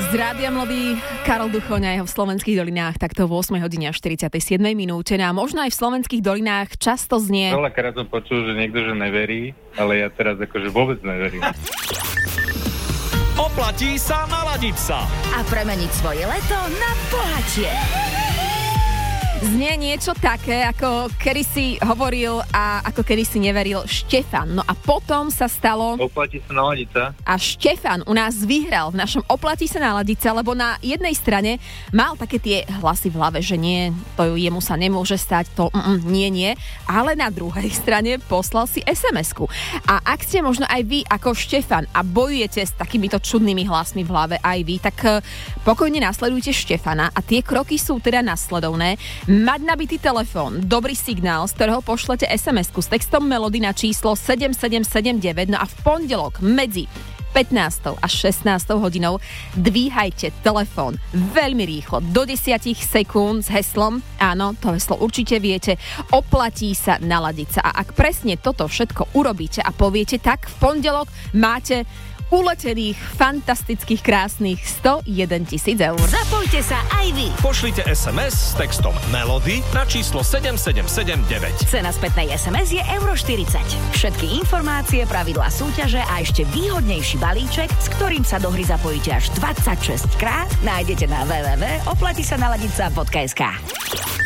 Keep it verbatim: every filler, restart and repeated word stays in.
Z Rádia Mladý Karol Duchoň v Slovenských dolinách takto v ôsmej hodine a štyridsiatej siedmej minúte. A možno aj v Slovenských dolinách často znie... Veľakrát som počul, že niekto, že neverí, ale ja teraz akože vôbec neverím. Oplatí sa naladiť sa a premeniť svoje leto na bohatšie. Znie niečo také, ako kedysi hovoril a ako kedysi neveril Štefan. No a potom sa stalo... Oplatí sa naladiť sa. A Štefan u nás vyhral v našom Oplatí sa naladiť sa, lebo na jednej strane mal také tie hlasy v hlave, že nie, to jemu sa nemôže stať, to mm, nie, nie. Ale na druhej strane poslal si es em esku. A ak ste možno aj vy ako Štefan a bojujete s takýmito čudnými hlasmi v hlave aj vy, tak pokojne nasledujte Štefana a tie kroky sú teda nasledovné. Mať nabitý telefón, dobrý signál, z ktorého pošlete es em esku s textom melódy na číslo sedem sedem sedem deväť, no a v pondelok medzi pätnástou a šestnástou hodinou dvíhajte telefón veľmi rýchlo, do desať sekúnd s heslom, áno, to heslo určite viete, oplatí sa naladiť sa. A ak presne toto všetko urobíte a poviete, tak v pondelok máte uletených, fantastických, krásnych sto jeden tisíc eur. Zapojte sa aj vy. Pošlite es em es s textom Melody na číslo sedem sedem sedem deväť. Cena spätnej es em es je euro štyridsať. Všetky informácie, pravidlá súťaže a ešte výhodnejší balíček, s ktorým sa do hry zapojíte až dvadsaťšesť krát, nájdete na w w w bodka oplatí sa naladiť sa bodka es ká.